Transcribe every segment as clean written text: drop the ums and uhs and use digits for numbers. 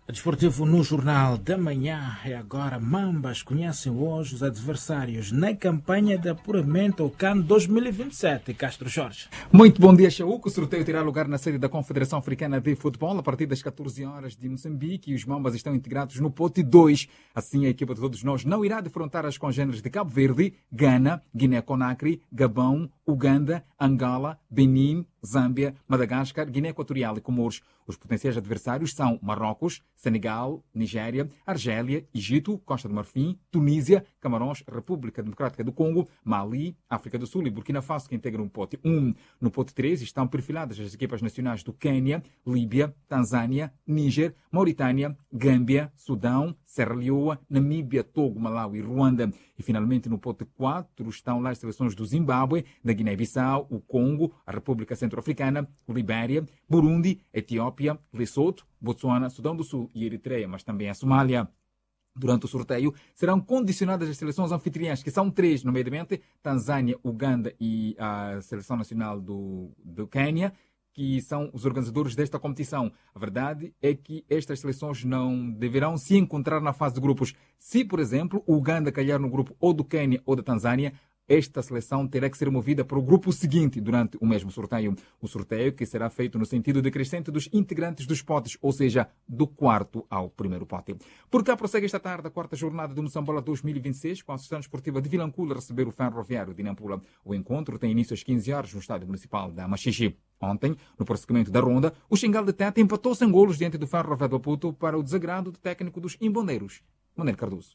Desportivo no Jornal da Manhã. É agora. Mambas conhecem hoje os adversários na campanha de apuramento ao CAN 2027. Castro Jorge. Muito bom dia, Chaúco. O sorteio terá lugar na sede da Confederação Africana de Futebol a partir das 14 horas de Moçambique e os Mambas estão integrados no pote 2. Assim, a equipa de todos nós não irá defrontar as congêneres de Cabo Verde, Gana, Guiné-Conakry, Gabão, Uganda, Angola, Benin, Zâmbia, Madagascar, Guiné Equatorial e Comores. Os potenciais adversários são Marrocos, Senegal, Nigéria, Argélia, Egito, Costa do Marfim, Tunísia, Camarões, República Democrática do Congo, Mali, África do Sul e Burkina Faso, que integram o pote 1. No pote 3 estão perfiladas as equipas nacionais do Quênia, Líbia, Tanzânia, Níger, Mauritânia, Gâmbia, Sudão, Serra Leoa, Namíbia, Togo, Malawi e Ruanda. E, finalmente, no pote 4 estão lá as seleções do Zimbábue, da Guiné-Bissau, o Congo, a República Centro-Africana, Libéria, Burundi, Etiópia, Lesoto, Botsuana, Sudão do Sul e Eritreia, mas também a Somália. Durante o sorteio, serão condicionadas as seleções anfitriãs, que são 3, nomeadamente Tanzânia, Uganda e a Seleção Nacional do Quênia, que são os organizadores desta competição. A verdade é que estas seleções não deverão se encontrar na fase de grupos. Se, por exemplo, o Uganda calhar no grupo ou do Quênia ou da Tanzânia, esta seleção terá que ser movida para o grupo seguinte durante o mesmo sorteio. O sorteio que será feito no sentido decrescente dos integrantes dos potes, ou seja, do quarto ao primeiro pote. Por cá prossegue esta tarde a quarta jornada do Moçambola 2026, com a Associação Desportiva de Vilancula a receber o Ferroviário de Nampula. O encontro tem início às 15 horas no Estádio Municipal da Machixe. Ontem, no prosseguimento da ronda, o Xingal de Tete empatou sem golos diante do Ferroviário do Maputo para o desagrado do técnico dos Imbondeiros, Manuel Cardoso.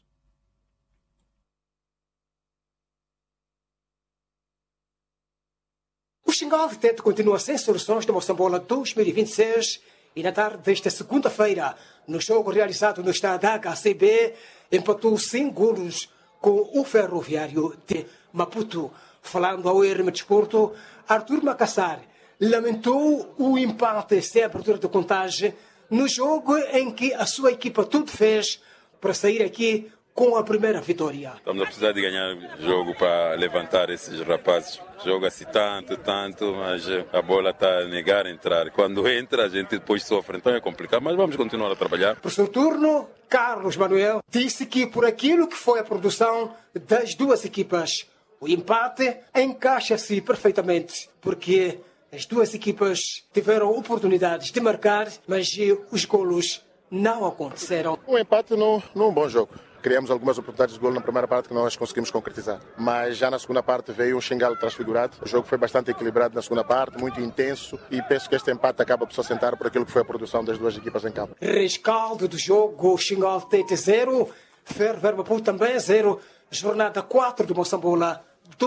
O Xingal de Tete continua sem soluções no Moçambola 2026 e na tarde desta segunda-feira, no jogo realizado no estádio HCB, empatou sem golos com o Ferroviário de Maputo. Falando ao RM Desporto, Arthur Macassar lamentou o empate sem abertura de contagem no jogo em que a sua equipa tudo fez para sair aqui com a primeira vitória. Estamos a precisar de ganhar jogo para levantar esses rapazes. Joga-se tanto, mas a bola está a negar a entrar. Quando entra, a gente depois sofre. Então é complicado, mas vamos continuar a trabalhar. Por seu turno, Carlos Manuel disse que por aquilo que foi a produção das duas equipas, o empate encaixa-se perfeitamente, porque as duas equipas tiveram oportunidades de marcar, mas os golos não aconteceram. Um empate num bom jogo. Criamos algumas oportunidades de gol na primeira parte que nós conseguimos concretizar. Mas já na segunda parte veio um Xingalo transfigurado. O jogo foi bastante equilibrado na segunda parte, muito intenso. E penso que este empate acaba por se assentar por aquilo que foi a produção das duas equipas em campo. Rescaldo do jogo, Xingalo Tete 0, Ferroviário Maputo também 0. Jornada 4 do Moçambola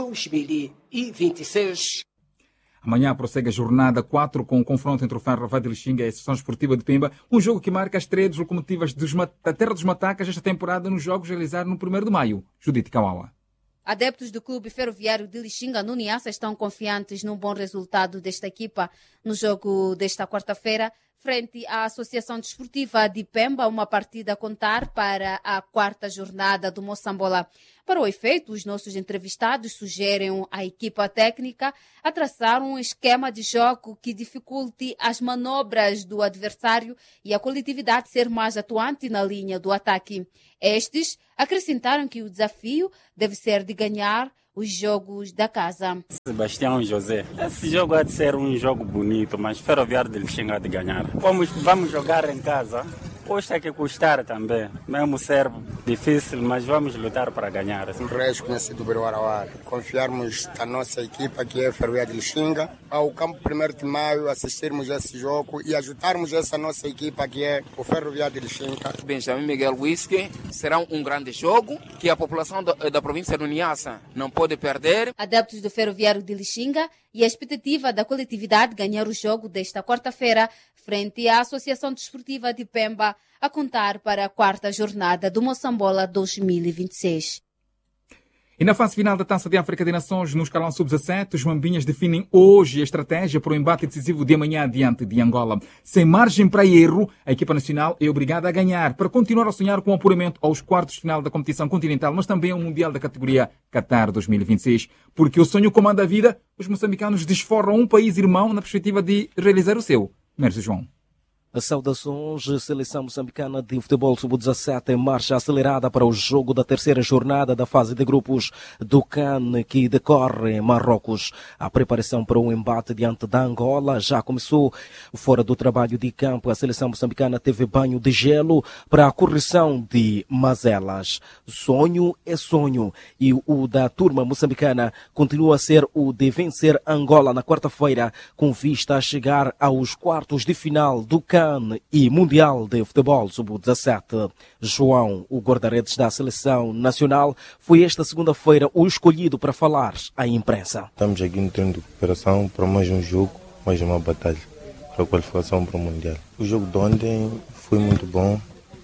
2026. Amanhã prossegue a jornada 4 com o confronto entre o Ferroviário de Lixinga e a Associação Esportiva de Pemba, um jogo que marca a estreia das locomotivas da Terra dos Matacas esta temporada nos jogos realizados no 1º de maio. Judite Kawawa. Adeptos do Clube Ferroviário de Lixinga, no Niassa, estão confiantes num bom resultado desta equipa no jogo desta quarta-feira, frente à Associação Desportiva de Pemba, uma partida a contar para a 4ª jornada do Moçambola. Para o efeito, os nossos entrevistados sugerem à equipa técnica a traçar um esquema de jogo que dificulte as manobras do adversário e a coletividade ser mais atuante na linha do ataque. Estes acrescentaram que o desafio deve ser de ganhar os jogos da casa. Sebastião José, esse jogo há de ser um jogo bonito, mas Ferroviário de Lixinga há de ganhar. Vamos jogar em casa, custa que custar também, mesmo ser difícil, mas vamos lutar para ganhar. Reis conhecido do Arauara. Confiarmos na nossa equipa que é Ferroviário de Lixinga, ao campo 1º de maio, assistirmos esse jogo e ajudarmos essa nossa equipa que é o Ferroviário de Lixinga. Benjamin Miguel Whisky, será um grande jogo que a população da província do Niassa não pode perder. Adeptos do Ferroviário de Lixinga e a expectativa da coletividade ganhar o jogo desta quarta-feira frente à Associação Desportiva de Pemba, a contar para a 4ª jornada do Moçambola 2026. E na fase final da Taça de África de Nações, no escalão sub-17, os Mambinhas definem hoje a estratégia para o embate decisivo de amanhã diante de Angola. Sem margem para erro, a equipa nacional é obrigada a ganhar para continuar a sonhar com o apuramento aos quartos de final da competição continental, mas também ao Mundial da categoria Qatar 2026. Porque o sonho comanda a vida, os moçambicanos desforram um país irmão na perspectiva de realizar o seu. Mércio João. Saudações, seleção moçambicana de futebol sub-17 em marcha acelerada para o jogo da terceira jornada da fase de grupos do CAN que decorre em Marrocos. A preparação para o embate diante da Angola já começou. Fora do trabalho de campo, a seleção moçambicana teve banho de gelo para a correção de mazelas. Sonho é sonho e o da turma moçambicana continua a ser o de vencer Angola na quarta-feira, com vista a chegar aos quartos de final do CAN e Mundial de Futebol Sub-17. João, o guarda-redes da Seleção Nacional, foi esta segunda-feira o escolhido para falar à imprensa. Estamos aqui no treino de recuperação para mais um jogo, mais uma batalha para a qualificação para o Mundial. O jogo de ontem foi muito bom,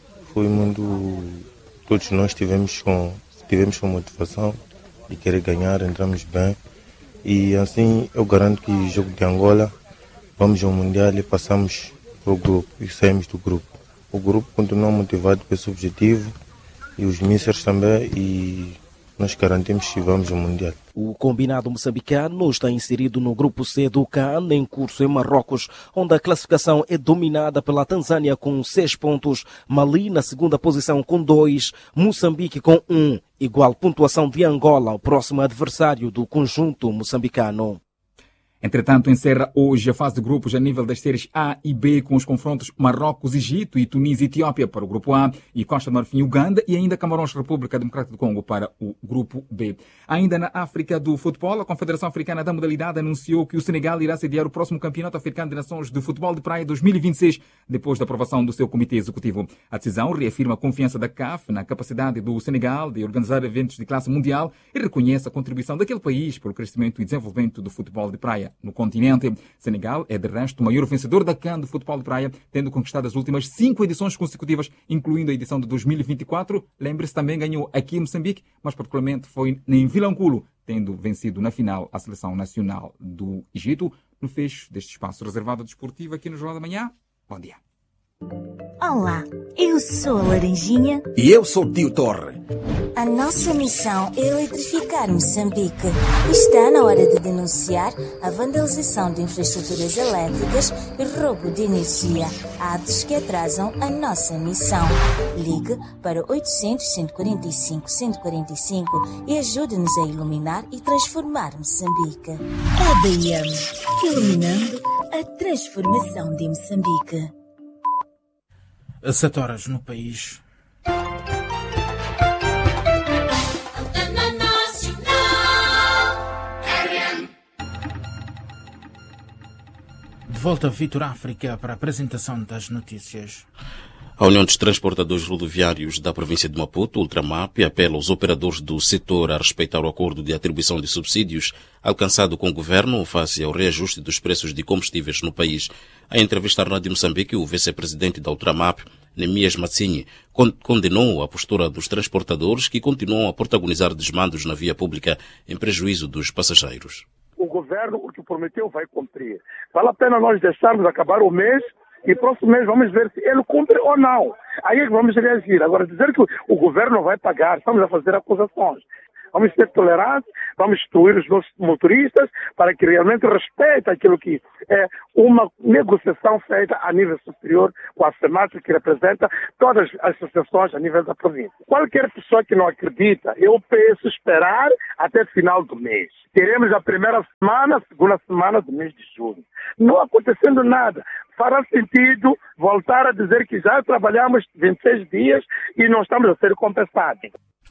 todos nós tivemos com motivação de querer ganhar, entramos bem e assim eu garanto que o jogo de Angola vamos ao Mundial e passamos para o grupo e saímos do grupo. O grupo continua motivado com esse objetivo e os mísseis também e nós garantimos que vamos ao Mundial. O combinado moçambicano está inserido no grupo C do CAN em curso em Marrocos, onde a classificação é dominada pela Tanzânia com 6 pontos, Mali na segunda posição com 2, Moçambique com 1, igual pontuação de Angola, o próximo adversário do conjunto moçambicano. Entretanto, encerra hoje a fase de grupos a nível das séries A e B com os confrontos Marrocos, Egito e Tunísia e Etiópia para o grupo A e Costa do Marfim, Uganda e ainda Camarões, República Democrática do Congo para o grupo B. Ainda na África do futebol, a Confederação Africana da Modalidade anunciou que o Senegal irá sediar o próximo Campeonato Africano de Nações de Futebol de Praia 2026, depois da aprovação do seu comitê executivo. A decisão reafirma a confiança da CAF na capacidade do Senegal de organizar eventos de classe mundial e reconhece a contribuição daquele país para o crescimento e desenvolvimento do futebol de praia no continente. Senegal é, de resto, o maior vencedor da CAN de futebol de praia, tendo conquistado as últimas 5 edições consecutivas, incluindo a edição de 2024. Lembre-se, também ganhou aqui em Moçambique, mas particularmente foi em Vilanculo, tendo vencido na final a Seleção Nacional do Egito. No fecho deste espaço reservado ao desportivo aqui no Jornal da Manhã. Bom dia. Olá, eu sou a Laranjinha. E eu sou o Tio Torre. A nossa missão é eletrificar Moçambique. Está na hora de denunciar a vandalização de infraestruturas elétricas e roubo de energia, atos que atrasam a nossa missão. Ligue para 800-145-145 e ajude-nos a iluminar e transformar Moçambique. ADM, iluminando a transformação de Moçambique. 7 horas no país. De volta a Vitor África para a apresentação das notícias. A União dos Transportadores Rodoviários da província de Maputo, Ultramap, apela aos operadores do setor a respeitar o acordo de atribuição de subsídios alcançado com o governo face ao reajuste dos preços de combustíveis no país. Em entrevista à Rádio Moçambique, o vice-presidente da Ultramap, Nemias Matsini, condenou a postura dos transportadores que continuam a protagonizar desmandos na via pública em prejuízo dos passageiros. O governo, o que prometeu, vai cumprir. Vale a pena nós deixarmos acabar o mês e próximo mês vamos ver se ele cumpre ou não. Aí é que vamos reagir. Agora, dizer que o governo vai pagar, estamos a fazer acusações. Vamos ser tolerantes, vamos instruir os nossos motoristas para que realmente respeitem aquilo que é uma negociação feita a nível superior com a SEMAT, que representa todas as associações a nível da província. Qualquer pessoa que não acredita, eu peço esperar até final do mês. Teremos a primeira semana, a segunda semana do mês de junho. Não acontecendo nada. Fará sentido voltar a dizer que já trabalhamos 26 dias e não estamos a ser compensados.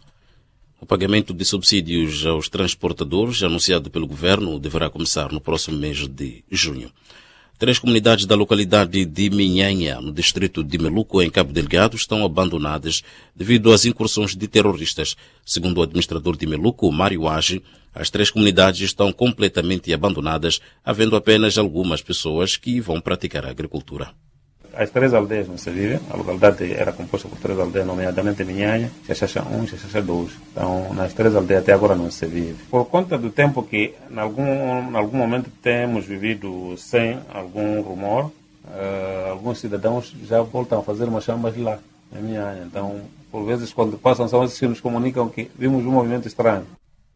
O pagamento de subsídios aos transportadores, anunciado pelo governo, deverá começar no próximo mês de junho. 3 comunidades da localidade de Minhanha, no distrito de Meluco, em Cabo Delgado, estão abandonadas devido às incursões de terroristas. Segundo o administrador de Meluco, Mário Age, as 3 comunidades estão completamente abandonadas, havendo apenas algumas pessoas que vão praticar a agricultura. As 3 aldeias não se vivem. A localidade era composta por 3 aldeias, nomeadamente Minhanha, Xaxaxa 1 e Xaxaxa 2. Então, nas 3 aldeias até agora não se vive. Por conta do tempo que, em algum momento, temos vivido sem algum rumor, alguns cidadãos já voltam a fazer umas chambas lá, em Minhanha. Então, por vezes, quando passam, são esses que nos comunicam que vimos um movimento estranho.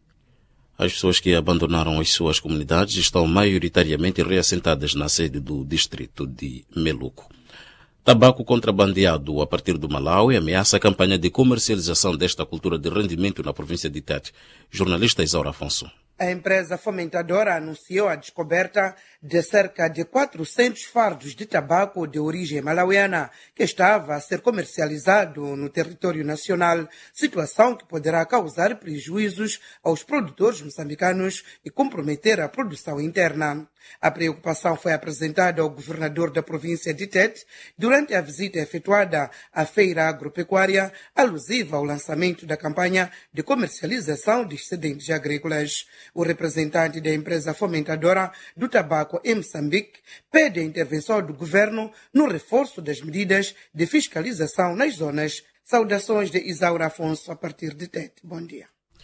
As pessoas que abandonaram as suas comunidades estão maioritariamente reassentadas na sede do distrito de Meluco. Tabaco contrabandeado a partir do Malawi ameaça a campanha de comercialização desta cultura de rendimento na província de Tete. Jornalista Isaura Afonso. A empresa fomentadora anunciou a descoberta de cerca de 400 fardos de tabaco de origem malauiana que estava a ser comercializado no território nacional, situação que poderá causar prejuízos aos produtores moçambicanos e comprometer a produção interna. A preocupação foi apresentada ao governador da província de Tete durante a visita efetuada à feira agropecuária alusiva ao lançamento da campanha de comercialização de excedentes agrícolas. O representante da empresa fomentadora do tabaco em Moçambique pede a intervenção do governo no reforço das medidas de fiscalização nas zonas. Saudações de Isaura Afonso a partir de Tete. Bom dia.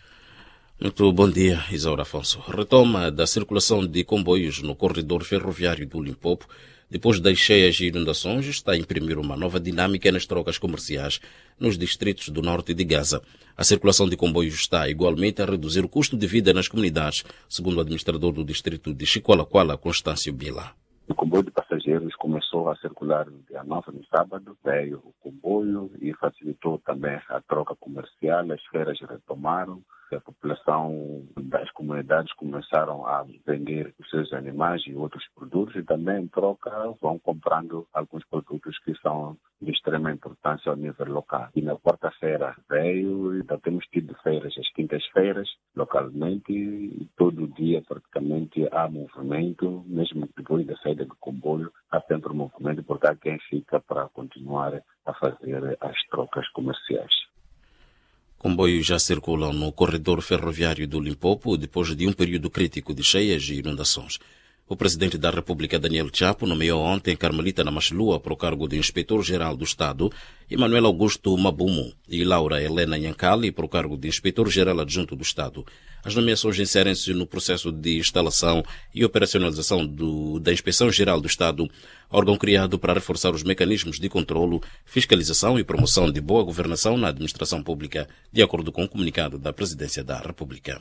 Muito bom dia, Isaura Afonso. Retoma da circulação de comboios no corredor ferroviário do Limpopo, depois das cheias e inundações, está a imprimir uma nova dinâmica nas trocas comerciais nos distritos do norte de Gaza. A circulação de comboios está igualmente a reduzir o custo de vida nas comunidades, segundo o administrador do distrito de Chiqualaquala, Constâncio Bila. O comboio de passageiros começou a circular no dia 9, no sábado, veio o comboio e facilitou também a troca comercial, as feiras retomaram, a população das comunidades começaram a vender os seus animais e outros produtos e também em troca vão comprando alguns produtos que são de extrema importância ao nível local. E na quarta-feira veio e ainda temos tido feiras, as quintas-feiras, localmente, e todo dia praticamente há movimento, mesmo depois da saída do comboio, há sempre movimento, porque há quem fica para continuar a fazer as trocas comerciais. Comboios já circulam no corredor ferroviário do Limpopo depois de um período crítico de cheias e inundações. O presidente da República, Daniel Chapo, nomeou ontem Carmelita Namachlua para o cargo de Inspetor-Geral do Estado, Emanuel Augusto Mabumu e Laura Helena Nhankali para o cargo de Inspetor-Geral Adjunto do Estado. As nomeações inserem-se no processo de instalação e operacionalização da Inspeção-Geral do Estado, órgão criado para reforçar os mecanismos de controlo, fiscalização e promoção de boa governação na administração pública, de acordo com o comunicado da Presidência da República.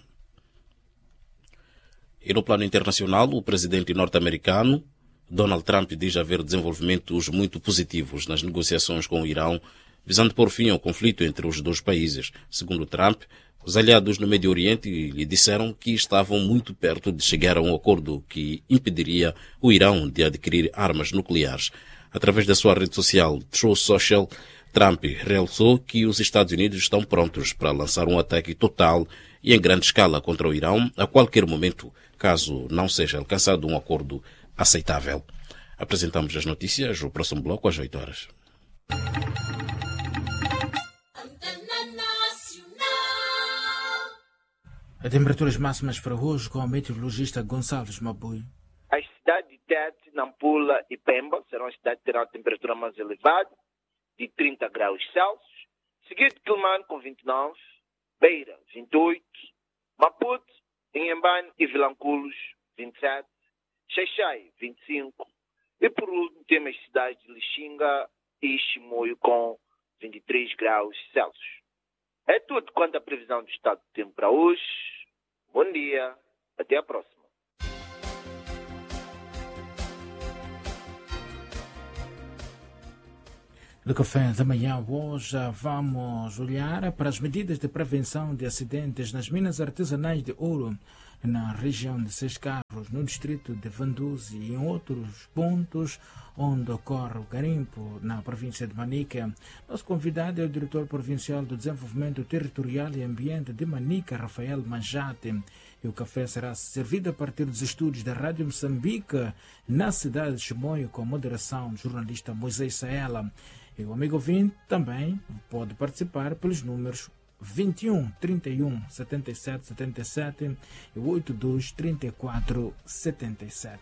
E no plano internacional, o presidente norte-americano Donald Trump diz haver desenvolvimentos muito positivos nas negociações com o Irão, visando pôr fim ao conflito entre os dois países. Segundo Trump, os aliados no Médio Oriente lhe disseram que estavam muito perto de chegar a um acordo que impediria o Irão de adquirir armas nucleares. Através da sua rede social Truth Social, Trump realçou que os Estados Unidos estão prontos para lançar um ataque total e em grande escala contra o Irão a qualquer momento, caso não seja alcançado um acordo aceitável. Apresentamos as notícias, o próximo bloco às 8 horas. As temperaturas máximas para hoje com o meteorologista Gonçalves Mabui. As cidades de Tete, Nampula e Pemba serão as cidades que terão a temperatura mais elevada, de 30 graus Celsius, seguido de Quilmane com 29, Beira 28, Maputo, Inhambane e Vilanculos 27, Xaixai 25 e por último temos as cidades de Lixinga e Chimoio com 23 graus Celsius. É tudo quanto a previsão do estado do tempo para hoje. Bom dia, até a próxima. No café da manhã hoje vamos olhar para as medidas de prevenção de acidentes nas minas artesanais de ouro na região de Seis Carros, no distrito de Vanduzi e em outros pontos onde ocorre o garimpo na província de Manica. Nosso convidado é o diretor provincial do Desenvolvimento Territorial e Ambiente de Manica, Rafael Manjate. E o café será servido a partir dos estúdios da Rádio Moçambique na cidade de Chimoio com a moderação do jornalista Moisés Saela. E o amigo ouvinte também pode participar pelos números 21 31 77 77 e 82 34 77.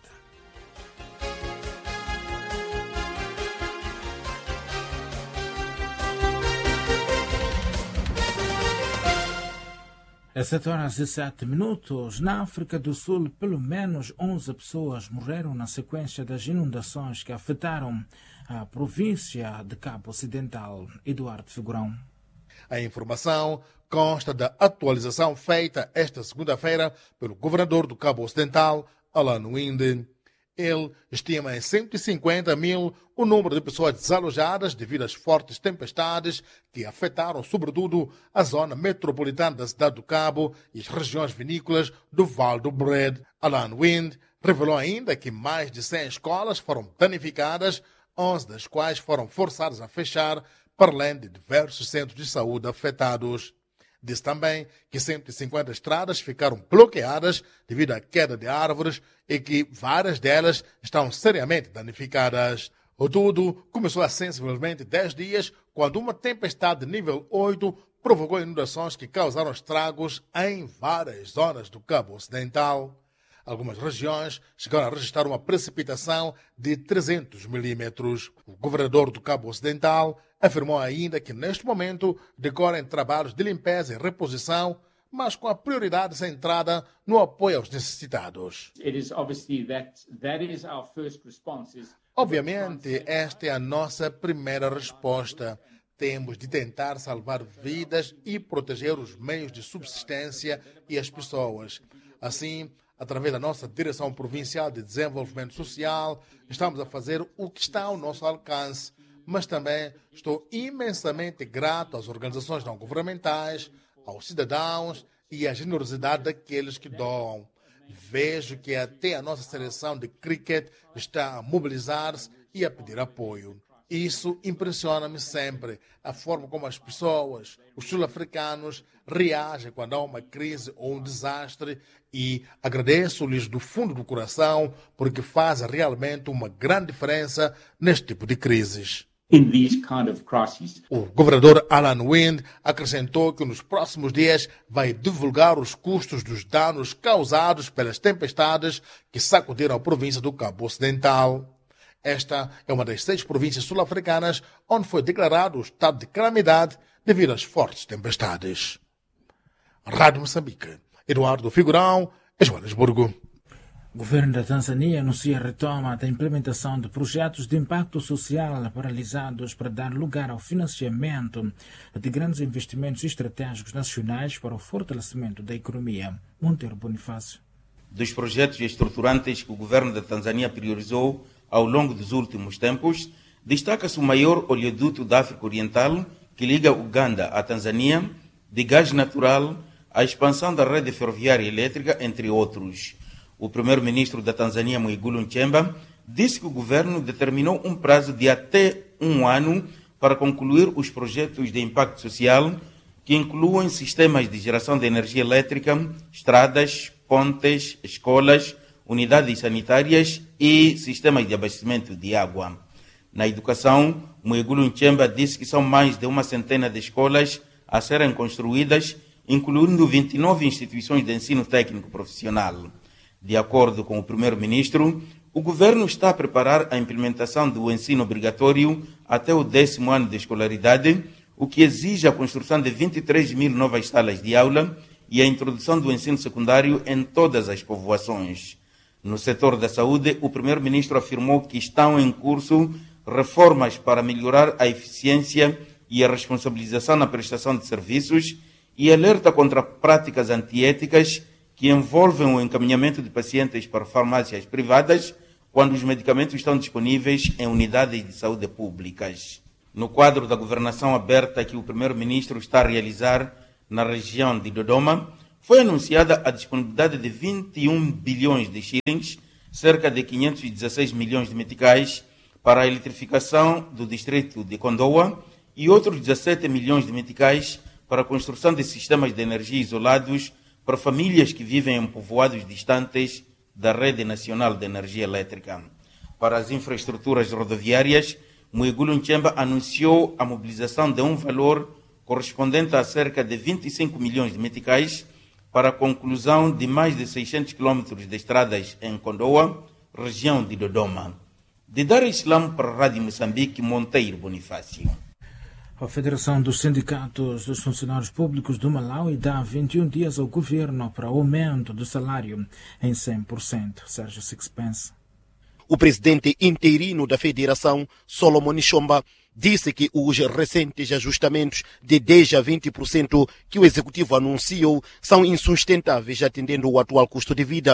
Às 7 horas e 7 minutos, na África do Sul, pelo menos 11 pessoas morreram na sequência das inundações que afetaram a província de Cabo Ocidental. Eduardo Figurão. A informação consta da atualização feita esta segunda-feira pelo governador do Cabo Ocidental, Alan Winde. Ele estima em 150 mil o número de pessoas desalojadas devido às fortes tempestades que afetaram sobretudo a zona metropolitana da cidade do Cabo e as regiões vinícolas do Vale do Bred. Alan Wind revelou ainda que mais de 100 escolas foram danificadas, 11 das quais foram forçadas a fechar, para além de diversos centros de saúde afetados. Disse também que 150 estradas ficaram bloqueadas devido à queda de árvores e que várias delas estão seriamente danificadas. O tudo começou há sensivelmente 10 dias, quando uma tempestade de nível 8 provocou inundações que causaram estragos em várias zonas do Cabo Ocidental. Algumas regiões chegaram a registrar uma precipitação de 300 milímetros. O governador do Cabo Ocidental afirmou ainda que, neste momento, decorrem trabalhos de limpeza e reposição, mas com a prioridade centrada no apoio aos necessitados. Obviamente, esta é a nossa primeira resposta. Temos de tentar salvar vidas e proteger os meios de subsistência e as pessoas. Assim, através da nossa Direção Provincial de Desenvolvimento Social, estamos a fazer o que está ao nosso alcance. Mas também estou imensamente grato às organizações não governamentais, aos cidadãos e à generosidade daqueles que doam. Vejo que até a nossa seleção de cricket está a mobilizar-se e a pedir apoio. Isso impressiona-me sempre, a forma como as pessoas, os sul-africanos, reagem quando há uma crise ou um desastre, e agradeço-lhes do fundo do coração porque fazem realmente uma grande diferença neste tipo de crises. O governador Alan Wind acrescentou que nos próximos dias vai divulgar os custos dos danos causados pelas tempestades que sacudiram a província do Cabo Ocidental. Esta é uma das 6 províncias sul-africanas onde foi declarado o estado de calamidade devido às fortes tempestades. Rádio Moçambique, Eduardo Figurão, Joanesburgo. O governo da Tanzânia anuncia a retoma da implementação de projetos de impacto social paralisados para dar lugar ao financiamento de grandes investimentos estratégicos nacionais para o fortalecimento da economia. Monteiro Bonifácio. Dos projetos estruturantes que o governo da Tanzânia priorizou ao longo dos últimos tempos, destaca-se o maior oleoduto da África Oriental, que liga Uganda à Tanzânia, de gás natural, a expansão da rede ferroviária e elétrica, entre outros. O primeiro-ministro da Tanzânia, Mwigulu Nchemba, disse que o governo determinou um prazo de até 1 ano para concluir os projetos de impacto social, que incluem sistemas de geração de energia elétrica, estradas, pontes, escolas, unidades sanitárias e sistemas de abastecimento de água. Na educação, Mwigulu Nchemba disse que são mais de 100 de escolas a serem construídas, incluindo 29 instituições de ensino técnico profissional. De acordo com o primeiro-ministro, o governo está a preparar a implementação do ensino obrigatório até o 10º ano de escolaridade, o que exige a construção de 23 mil novas salas de aula e a introdução do ensino secundário em todas as povoações. No setor da saúde, o primeiro-ministro afirmou que estão em curso reformas para melhorar a eficiência e a responsabilização na prestação de serviços e alerta contra práticas antiéticas que envolvem o encaminhamento de pacientes para farmácias privadas quando os medicamentos estão disponíveis em unidades de saúde públicas. No quadro da governação aberta que o primeiro-ministro está a realizar na região de Dodoma, foi anunciada a disponibilidade de 21 bilhões de shillings, cerca de 516 milhões de meticais, para a eletrificação do distrito de Kondoa e outros 17 milhões de meticais para a construção de sistemas de energia isolados para famílias que vivem em povoados distantes da rede nacional de energia elétrica. Para as infraestruturas rodoviárias, Mwigulu Nchemba anunciou a mobilização de um valor correspondente a cerca de 25 milhões de meticais para a conclusão de mais de 600 quilômetros de estradas em Kondoa, região de Dodoma. De Dar Islam para a Rádio Moçambique, Monteiro Bonifácio. A Federação dos Sindicatos dos Funcionários Públicos do Malawi dá 21 dias ao governo para aumento do salário em 100%. Sérgio Sixpence. O presidente interino da Federação, Solomon Nshomba, disse que os recentes ajustamentos de 10% a 20% que o executivo anunciou são insustentáveis atendendo o atual custo de vida.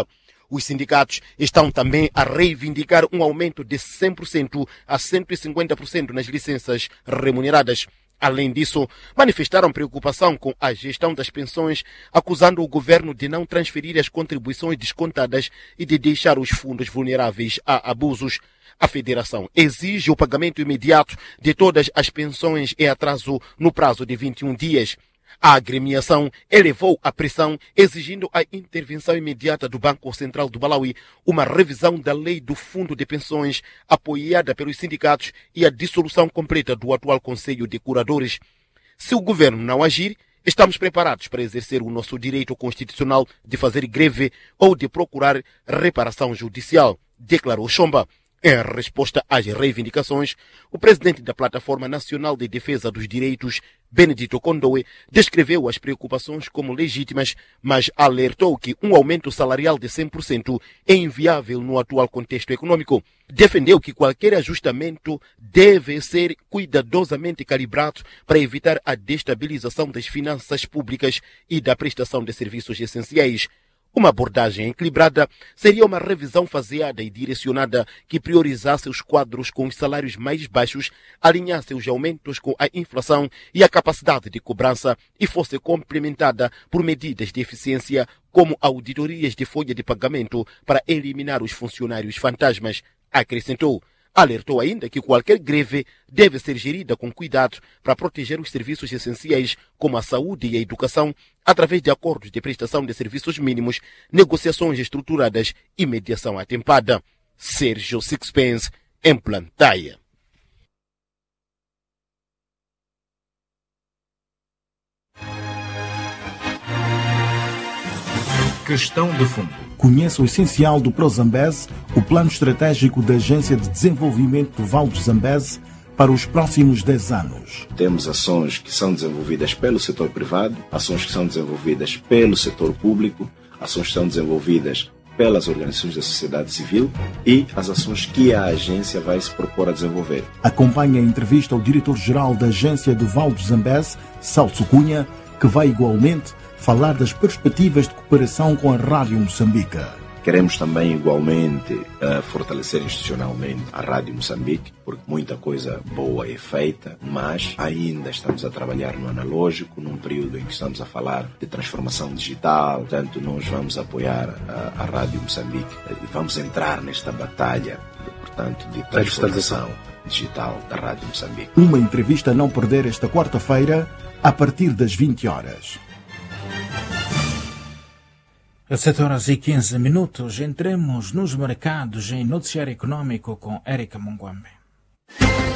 Os sindicatos estão também a reivindicar um aumento de 100% a 150% nas licenças remuneradas. Além disso, manifestaram preocupação com a gestão das pensões, acusando o governo de não transferir as contribuições descontadas e de deixar os fundos vulneráveis a abusos. A federação exige o pagamento imediato de todas as pensões em atraso no prazo de 21 dias. A agremiação elevou a pressão, exigindo a intervenção imediata do Banco Central do Malawi, uma revisão da lei do Fundo de Pensões, apoiada pelos sindicatos, e a dissolução completa do atual Conselho de Curadores. Se o governo não agir, estamos preparados para exercer o nosso direito constitucional de fazer greve ou de procurar reparação judicial, declarou Chomba. Em resposta às reivindicações, o presidente da Plataforma Nacional de Defesa dos Direitos, Benedito Kondowe, descreveu as preocupações como legítimas, mas alertou que um aumento salarial de 100% é inviável no atual contexto econômico. Defendeu que qualquer ajustamento deve ser cuidadosamente calibrado para evitar a destabilização das finanças públicas e da prestação de serviços essenciais. Uma abordagem equilibrada seria uma revisão faseada e direcionada que priorizasse os quadros com os salários mais baixos, alinhasse os aumentos com a inflação e a capacidade de cobrança e fosse complementada por medidas de eficiência como auditorias de folha de pagamento para eliminar os funcionários fantasmas, acrescentou. Alertou ainda que qualquer greve deve ser gerida com cuidado para proteger os serviços essenciais como a saúde e a educação através de acordos de prestação de serviços mínimos, negociações estruturadas e mediação atempada. Sérgio Sixpence, em Plantaia. Questão de fundo. Conheça o essencial do ProZambeze, o plano estratégico da Agência de Desenvolvimento do Vale do Zambeze para os próximos 10 anos. Temos ações que são desenvolvidas pelo setor privado, ações que são desenvolvidas pelo setor público, ações que são desenvolvidas pelas organizações da sociedade civil e as ações que a agência vai se propor a desenvolver. Acompanhe a entrevista ao diretor-geral da Agência do Vale do Zambeze, Celso Cunha, que vai igualmente falar das perspectivas de cooperação com a Rádio Moçambique. Queremos também, igualmente, fortalecer institucionalmente a Rádio Moçambique, porque muita coisa boa é feita, mas ainda estamos a trabalhar no analógico, num período em que estamos a falar de transformação digital. Portanto, nós vamos apoiar a Rádio Moçambique e vamos entrar nesta batalha, portanto, de transformação digital da Rádio Moçambique. Uma entrevista a não perder esta quarta-feira, a partir das 20 horas. Às 7h15, entremos nos mercados em Noticiário Econômico com Érica Mungwambe.